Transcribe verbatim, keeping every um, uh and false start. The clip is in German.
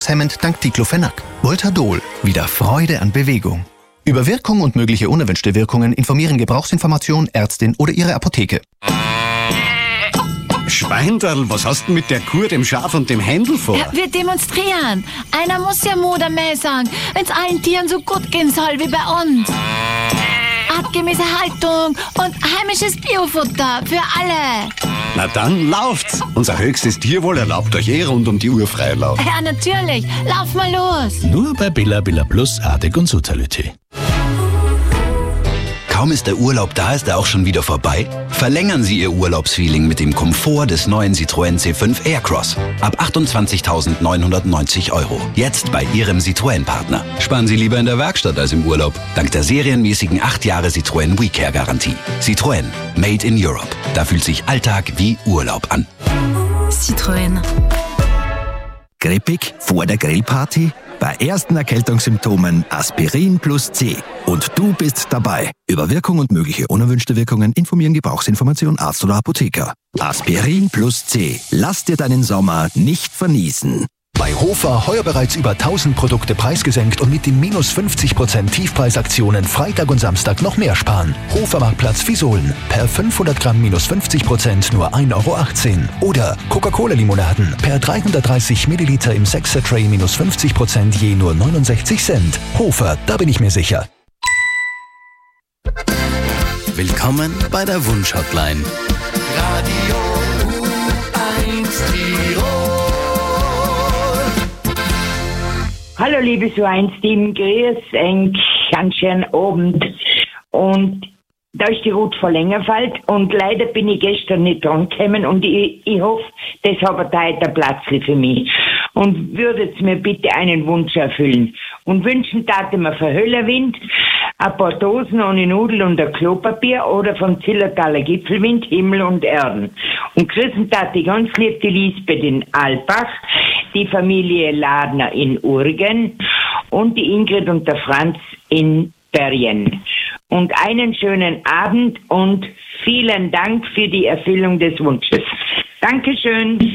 Hemmend dank Diclofenac. Voltadol, wieder Freude an Bewegung. Über Wirkung und mögliche unerwünschte Wirkungen informieren Gebrauchsinformation, Ärztin oder Ihre Apotheke. Schweinderl, was hast du mit der Kur, dem Schaf und dem Händel vor? Ja, wir demonstrieren. Einer muss ja Mut am Mäh sagen, wenn's allen Tieren so gut gehen soll wie bei uns. Artgemäße Haltung und heimisches Biofutter für alle. Na dann lauft's. Unser höchstes Tierwohl erlaubt euch eh rund um die Uhr Freilauf. Ja, natürlich. Lauf mal los. Nur bei Billa Billa Plus, Artig und Sutsalüti. Kaum ist der Urlaub da, ist er auch schon wieder vorbei? Verlängern Sie Ihr Urlaubsfeeling mit dem Komfort des neuen Citroën C fünf Aircross. Ab achtundzwanzigtausendneunhundertneunzig Euro. Jetzt bei Ihrem Citroën-Partner. Sparen Sie lieber in der Werkstatt als im Urlaub. Dank der serienmäßigen acht Jahre Citroën WeCare-Garantie. Citroën. Made in Europe. Da fühlt sich Alltag wie Urlaub an. Citroën. Grippig vor der Grillparty? Bei ersten Erkältungssymptomen Aspirin plus C. Und du bist dabei. Über Wirkung und mögliche unerwünschte Wirkungen informieren Gebrauchsinformation Arzt oder Apotheker. Aspirin plus C. Lass dir deinen Sommer nicht verniesen. Bei Hofer heuer bereits über tausend Produkte preisgesenkt und mit den minus fünfzig Prozent Tiefpreisaktionen Freitag und Samstag noch mehr sparen. Hofermarktplatz Visolen. Per fünfhundert Gramm minus fünfzig Prozent nur ein Euro achtzehn. Oder Coca-Cola-Limonaden. Per dreihundertdreißig Milliliter im Sechser-Tray minus fünfzig Prozent je nur neunundsechzig Cent. Hofer, da bin ich mir sicher. Willkommen bei der Wunsch-Hotline. Radio eins Tirol. Hallo liebe So eins Team, grüß euch, ganz schönen Abend. Und da ist die Ruth von Längerfeld und leider bin ich gestern nicht dran gekommen und ich, ich hoffe, das habe heute ein Platz für mich. Und würdet mir bitte einen Wunsch erfüllen. Und wünschen tate mir für Höllerwind ein paar Dosen ohne Nudeln und ein Klopapier oder vom Zillertaler Gipfelwind, Himmel und Erden. Und grüßen tate ich ganz lieb die Lisbeth in Albach, die Familie Ladner in Urgen und die Ingrid und der Franz in Bergen. Und einen schönen Abend und vielen Dank für die Erfüllung des Wunsches. Dankeschön.